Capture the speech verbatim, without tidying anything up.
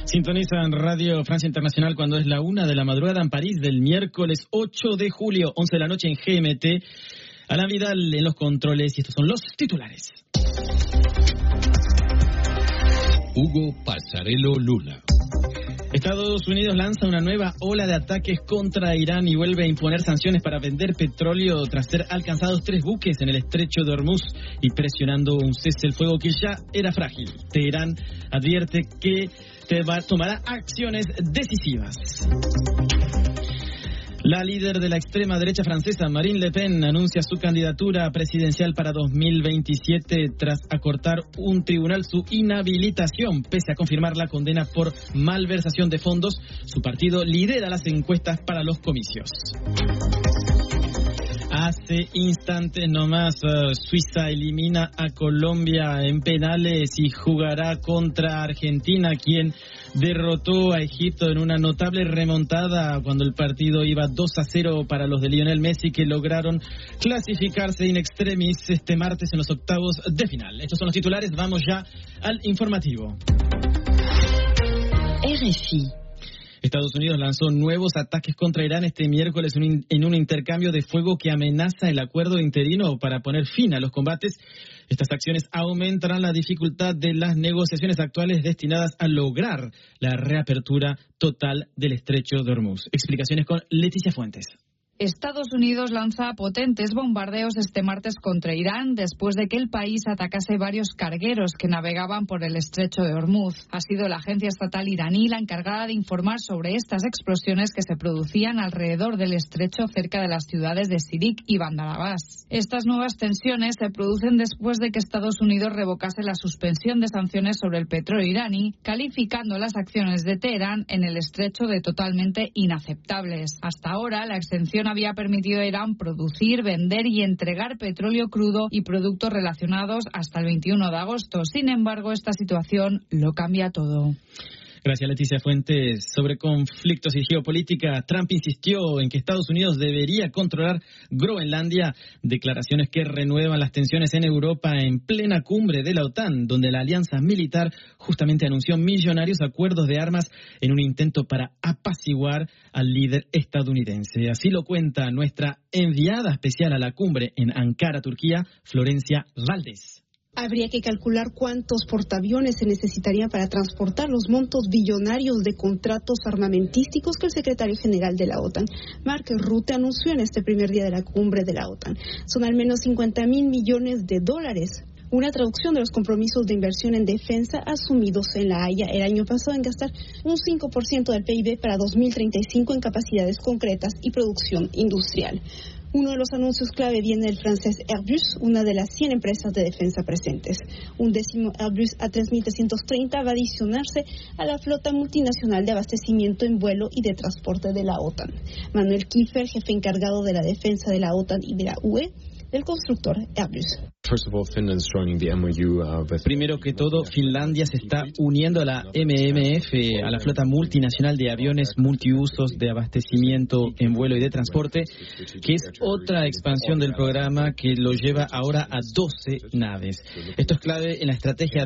Sintonizan Radio Francia Internacional cuando es la una de la madrugada en París del miércoles ocho de julio, once de la noche en G M T. Alain Vidal en los controles y estos son los titulares. Hugo Passarello Luna. Estados Unidos lanza una nueva ola de ataques contra Irán y vuelve a imponer sanciones para vender petróleo tras ser alcanzados tres buques en el estrecho de Hormuz y presionando un cese el fuego que ya era frágil. Teherán advierte que tomará acciones decisivas. La líder de la extrema derecha francesa, Marine Le Pen, anuncia su candidatura presidencial para dos mil veintisiete tras acortar un tribunal su inhabilitación. Pese a confirmar la condena por malversación de fondos, su partido lidera las encuestas para los comicios. Hace instantes nomás, uh, Suiza elimina a Colombia en penales y jugará contra Argentina, quien derrotó a Egipto en una notable remontada cuando el partido iba dos a cero para los de Lionel Messi, que lograron clasificarse in extremis este martes en los octavos de final. Estos son los titulares, vamos ya al informativo. R F I. Estados Unidos lanzó nuevos ataques contra Irán este miércoles en un intercambio de fuego que amenaza el acuerdo interino para poner fin a los combates. Estas acciones aumentarán la dificultad de las negociaciones actuales destinadas a lograr la reapertura total del estrecho de Hormuz. Explicaciones con Leticia Fuentes. Estados Unidos lanza potentes bombardeos este martes contra Irán después de que el país atacase varios cargueros que navegaban por el estrecho de Hormuz. Ha sido la agencia estatal iraní la encargada de informar sobre estas explosiones que se producían alrededor del estrecho cerca de las ciudades de Sirik y Bandar Abbas. Estas nuevas tensiones se producen después de que Estados Unidos revocase la suspensión de sanciones sobre el petróleo iraní, calificando las acciones de Teherán en el estrecho de totalmente inaceptables. Hasta ahora, la exención había permitido a Irán producir, vender y entregar petróleo crudo y productos relacionados hasta el veintiuno de agosto. Sin embargo, esta situación lo cambia todo. Gracias, Leticia Fuentes. Sobre conflictos y geopolítica, Trump insistió en que Estados Unidos debería controlar Groenlandia, declaraciones que renuevan las tensiones en Europa en plena cumbre de la OTAN, donde la alianza militar justamente anunció millonarios acuerdos de armas en un intento para apaciguar al líder estadounidense. Así lo cuenta nuestra enviada especial a la cumbre en Ankara, Turquía, Florencia Valdés. Habría que calcular cuántos portaaviones se necesitarían para transportar los montos billonarios de contratos armamentísticos que el secretario general de la OTAN, Mark Rutte, anunció en este primer día de la cumbre de la OTAN. Son al menos cincuenta mil millones de dólares. Una traducción de los compromisos de inversión en defensa asumidos en La Haya el año pasado en gastar un cinco por ciento del P I B para dos mil treinta y cinco en capacidades concretas y producción industrial. Uno de los anuncios clave viene del francés Airbus, una de las cien empresas de defensa presentes. Un décimo Airbus A tres mil trescientos treinta va a adicionarse a la flota multinacional de abastecimiento en vuelo y de transporte de la OTAN. Manuel Kiefer, jefe encargado de la defensa de la OTAN y de la U E, del constructor Airbus. Primero que todo, Finlandia se está uniendo a la M M F, a la flota multinacional de aviones multiusos de abastecimiento en vuelo y de transporte, que es otra expansión del programa que lo lleva ahora a doce naves. Esto es clave en la estrategia